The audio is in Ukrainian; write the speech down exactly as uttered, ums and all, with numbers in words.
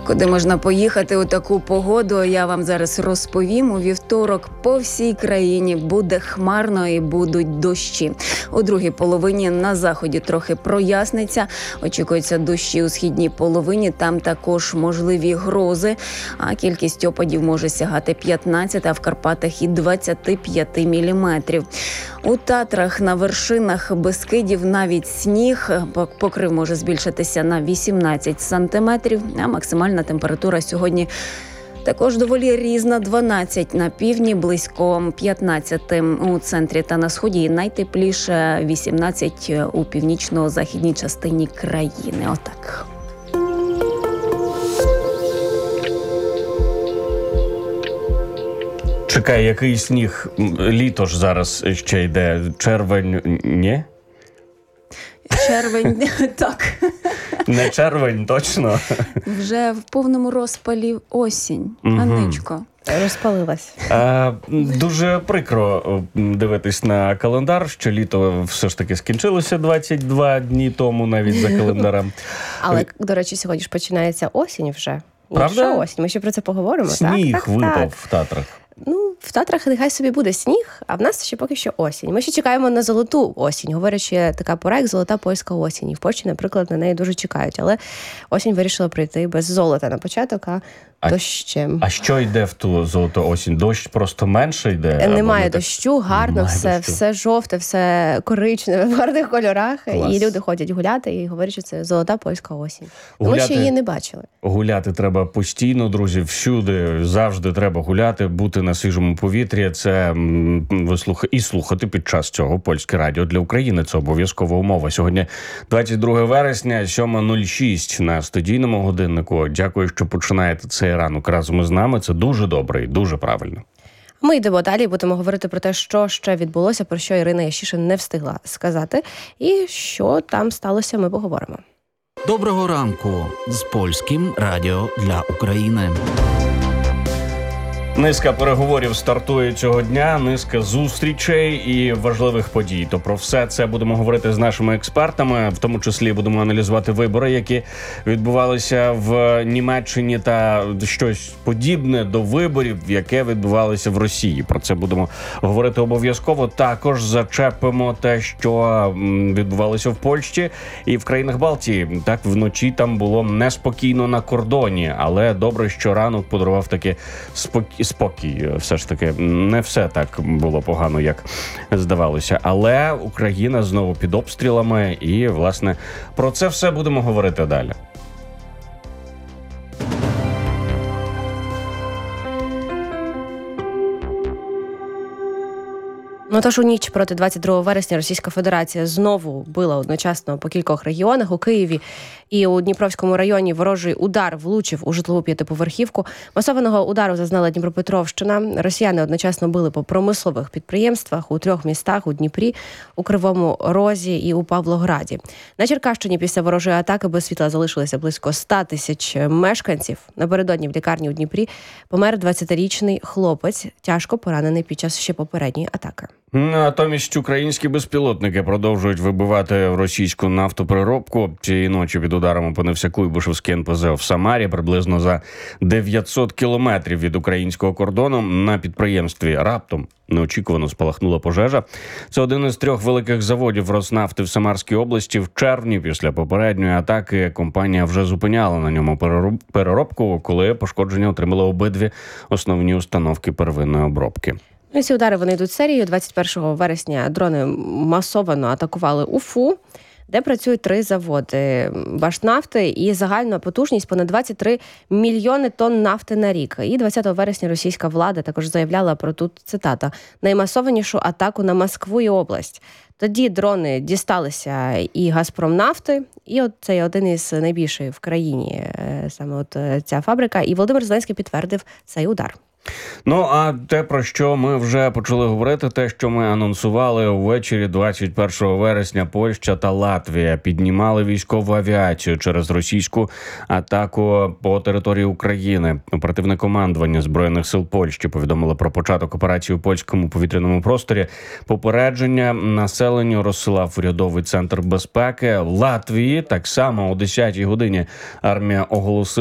Куди можна поїхати у таку погоду, я вам зараз розповім. У вівторок по всій країні буде хмарно і будуть дощі. У другій половині на заході трохи проясниться. Очікуються дощі у східній половині, там також можливі грози. А кількість опадів може сягати п'ятнадцять, а в Карпатах і двадцять п'ять міліметрів. У Татрах на вершинах Бескидів навіть сніг. Покрив може збільшитися на вісімнадцять сантиметрів, а максимальна температура сьогодні також доволі різна. дванадцять на півдні, близько п'ятнадцять у центрі та на сході. І найтепліше вісімнадцять у північно-західній частині країни. Отак. Чекай, який сніг? Літо ж зараз ще йде. Червень, ні? Червень, так. Не червень, точно? Вже в повному розпалі осінь. Угу. Анечко. Розпалилась. А, дуже прикро дивитись на календар, що літо все ж таки скінчилося двадцять два дні тому, навіть за календарем. Але, до речі, сьогодні ж починається осінь вже. Правда? Інша осінь. Ми ще про це поговоримо. Сніг так, так, випав так. в Татрах. Ну, в Татрах нехай собі буде сніг, а в нас ще поки що осінь. Ми ще чекаємо на золоту осінь. Говорять, що є така пора, як золота польська осінь. І в Польщі, наприклад, на неї дуже чекають. Але осінь вирішила прийти без золота на початок, а, а дощем. А що йде в ту золоту осінь? Дощ просто менше йде? Немає не дощу, гарно, Немає все, дощу. все жовте, все коричневе, в гарних кольорах. Клас. І люди ходять гуляти і говорять, що це золота польська осінь. Тому Гуляти... що її не бачили. Гуляти треба постійно, друзі, всюди, завжди треба гуляти, бути на свіжому повітрі. Це м, вислух... і слухати під час цього Польське радіо для України. Це обов'язкова умова. Сьогодні двадцять друге вересня, сьома нуль шість на студійному годиннику. Дякую, що починаєте цей ранок разом із нами. Це дуже добре і дуже правильно. Ми йдемо далі, будемо говорити про те, що ще відбулося, про що Ірина Ящишин не встигла сказати. І що там сталося, ми поговоримо. Доброго ранку з Польським радіо для України. Низка переговорів стартує цього дня, низка зустрічей і важливих подій. То про все це будемо говорити з нашими експертами, в тому числі будемо аналізувати вибори, які відбувалися в Німеччині, та щось подібне до виборів, яке відбувалося в Росії. Про це будемо говорити обов'язково. Також зачепимо те, що відбувалося в Польщі і в країнах Балтії. Так, вночі там було неспокійно на кордоні, але добре, що ранок подарував таки спокій. Спокій, все ж таки, не все так було погано, як здавалося. Але Україна знову під обстрілами і, власне, про це все будемо говорити далі. Ну, тож у ніч проти двадцять другого вересня Російська Федерація знову била одночасно по кількох регіонах. У Києві і у Дніпровському районі ворожий удар влучив у житлову п'ятиповерхівку. Масованого удару зазнала Дніпропетровщина. Росіяни одночасно били по промислових підприємствах у трьох містах – у Дніпрі, у Кривому Розі і у Павлограді. На Черкащині після ворожої атаки без світла залишилися близько ста тисяч мешканців. Напередодні в лікарні у Дніпрі помер двадцятирічний хлопець, тяжко поранений під час ще попередньої атаки. Натомість українські безпілотники продовжують вибивати російську нафтопереробку. Цієї ночі під ударом опинився Куйбишевський ен пе зе в Самарі, приблизно за дев'ятсот кілометрів від українського кордону. На підприємстві раптом неочікувано спалахнула пожежа. Це один із трьох великих заводів Роснафти в Самарській області. В червні після попередньої атаки компанія вже зупиняла на ньому переробку, коли пошкодження отримали обидві основні установки первинної обробки. Ці удари вони йдуть серією. двадцять першого вересня дрони масово атакували Уфу, де працюють три заводи Башнафти і загальна потужність понад двадцять три мільйони тонн нафти на рік. І двадцятого вересня російська влада також заявляла про, тут цитата, «наймасованішу атаку на Москву і область». Тоді дрони дісталися і Газпромнафти, і от це один із найбільших в країні, саме от ця фабрика. І Володимир Зеленський підтвердив цей удар. Ну, а те, про що ми вже почали говорити, те, що ми анонсували увечері двадцять першого вересня, Польща та Латвія піднімали військову авіацію через російську атаку по території України. Оперативне командування Збройних сил Польщі повідомило про початок операції у польському повітряному просторі. Попередження населенню розсилав урядовий центр безпеки. В Латвії так само о десятій годині армія оголосила